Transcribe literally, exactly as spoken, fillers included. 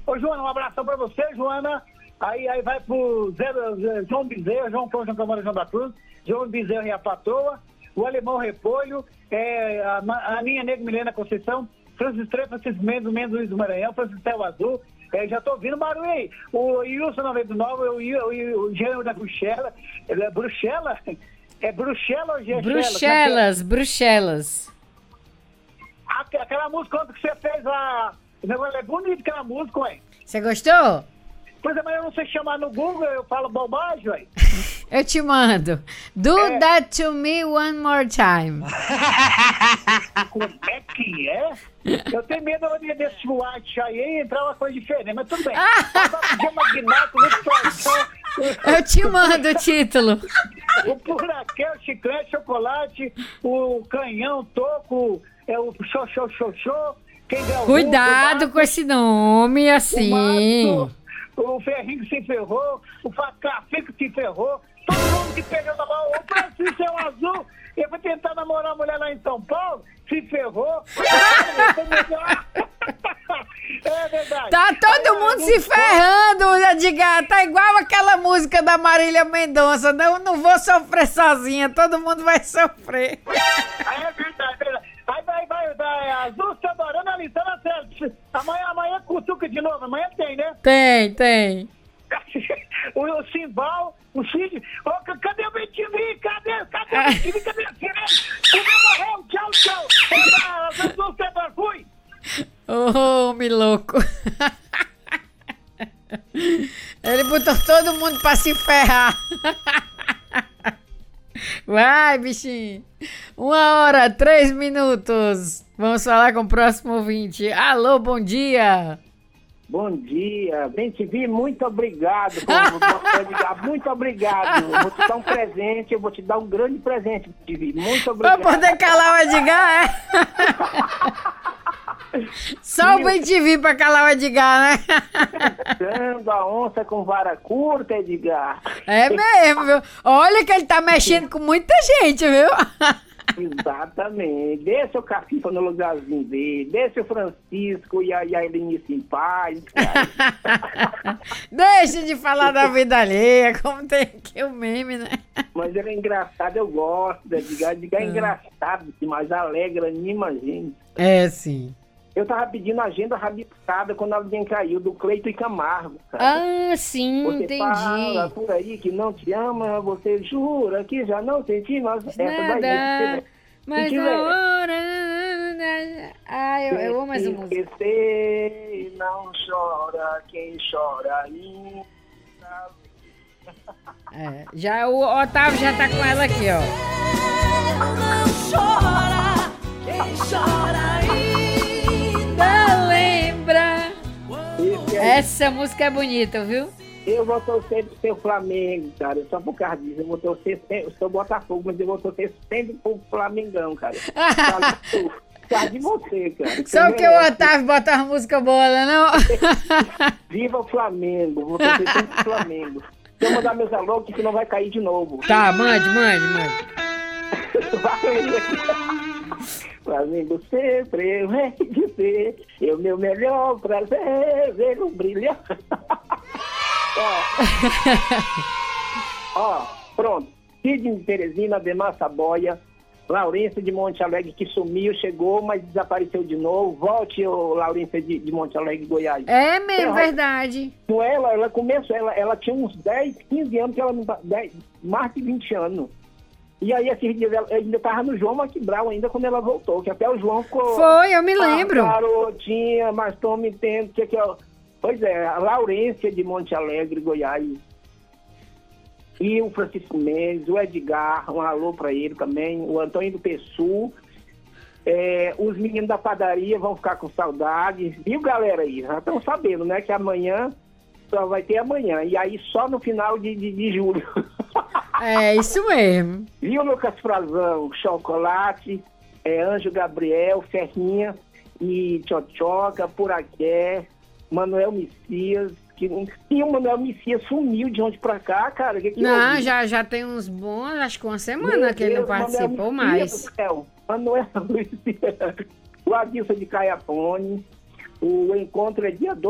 Ô, Joana, um abração pra você, Joana. Aí, aí vai pro Zé, Zé, João Bezerra, João Paulo, João Câmara, João da Cruz, João Bezerra e a Patoa, o Alemão Repolho, é, a, a Aninha Negro Milena Conceição, Francis Três, Francisco Mendes, Mendes Luiz do Maranhão, Francisco Céu Azul. É, já tô ouvindo barulho aí. O Wilson noventa e nove, o, o, o Gênero da Bruxela. É Bruxela? É Bruxela ou Gexela? Bruxelas, Bruxelas. Aquela música quando que você fez lá. O negócio é bonito aquela música, ué. Você gostou? Pois é, mas eu não sei chamar no Google, eu falo bobagem, ué. Eu te mando. Do É. that to me one more time. Como é que é? Eu tenho medo de desse white aí e entrar uma coisa diferente, mas tudo bem. O Magnato, o Eu te mando o título. O Puraquê, o Chiclete, Chocolate, o Canhão, Toco, é o Xô, Xô, Xô, Xô. Quem der o Cuidado Ruto, com esse nome o assim. Mato, o Ferrinho que se ferrou, o Café que se ferrou, todo mundo que pegou na mão, o Francisco é o Azul, eu vou tentar namorar a mulher lá em São Paulo, se ferrou. É verdade. Tá todo Aí, mundo aí, se ferrando, Edgar. Tá igual aquela música da Marília Mendonça. Não, não vou sofrer sozinha, todo mundo vai sofrer. Aí é verdade, é verdade. Aí vai, vai, vai, Azul, você adorando ali, tá na certo. Amanhã, amanhã cutuca de novo, amanhã tem, né? Tem, tem. o, o Simbal, o Cid. Ô, c- cadê o B T V? Cadê? Cadê o B T V? Cadê a sirene? Cadê morreu? Tchau, tchau. Azul, você fui. Ô, homem louco. Ele botou todo mundo pra se ferrar. Vai, bichinho. Uma hora, três minutos. Vamos falar com o próximo ouvinte. Alô, bom dia. Bom dia, bem te vi, muito obrigado. Como, muito obrigado. Eu vou te dar um presente, eu vou te dar um grande presente, te vi. Muito Pra obrigado. poder calar o Edgar, é? Só o bem te vi pra calar o Edgar, né? Dando a onça com vara curta, Edgar. É mesmo, viu? Olha que ele tá mexendo com muita gente, viu? Exatamente. Deixa o Cafifa no lugarzinho dele, deixa o Francisco e a, e a Elenice em paz. Cara. Deixa de falar da vida alheia, como tem aqui o meme, né? Mas ele é engraçado, eu gosto do Edgar. Edgar é engraçado demais, alegra, anima a gente. É, sim. Eu tava pedindo agenda rabiscada quando alguém caiu, do Cleito e Camargo, sabe? Ah, sim, Você entendi. fala por aí que não te ama, você jura que já não senti, mas essa daí... Nada, você- mas se na tiver- hora... Ah, eu, eu amo essa música. Esquecer, não chora, quem chora ainda... É, já, o Otávio já tá com ela aqui, ó. Não chora, quem chora ainda Lembra? Esse aí, Essa música é bonita, viu? eu vou torcer pro seu Flamengo, cara, só por causa disso. Eu vou torcer sempre, eu sou Botafogo, mas eu vou torcer sempre pro Flamengão, cara. Por causa de você, cara. Só Você porque o merece. Otávio bota as músicas boas, né, não? Viva o Flamengo, vou torcer sempre pro Flamengo. Se eu mandar meus alô, que senão vai cair de novo. Tá, mande, mande, mande. Flamengo sempre vai dizer, é o meu melhor prazer ver um brilhar. Ó, ó, pronto. Sidney de Teresina, Ademar Saboia, Laurência de Monte Alegre, que sumiu, chegou, mas desapareceu de novo. Volte, ô, Laurência de, de Monte Alegre, Goiás. É mesmo, Ela- verdade. Com ela, ela começou, ela, ela tinha uns dez, quinze anos, que ela não tá- dez, mais de vinte anos. E aí, esses dias, ela ainda tava no João Maquibral ainda quando ela voltou, que até o João ficou... Foi, eu me "Ah, lembro. garotinha, mas tô me tendo, que aqui, ó. Pois é, a Laurência de Monte Alegre, Goiás. E o Francisco Mendes, o Edgar, um alô pra ele também, o Antônio do Pessu. É, os meninos da padaria vão ficar com saudade. Viu, galera aí? Já estão sabendo, né? Que amanhã só vai ter amanhã. E aí só no final de, de, de julho. É isso mesmo. Viu, Lucas Frazão? Chocolate, é, Anjo Gabriel, Ferrinha e Tchotchoca, Puraqué, Manuel Messias. Que, e o Manuel Messias sumiu de onde pra cá, cara. Que que Não, houve? já, já tem uns bons, acho que uma semana Meu que ele não Deus, Manuel participou Messias mais. do céu. Manuel Messias, o Adilson de Caiapone, o encontro é dia dois.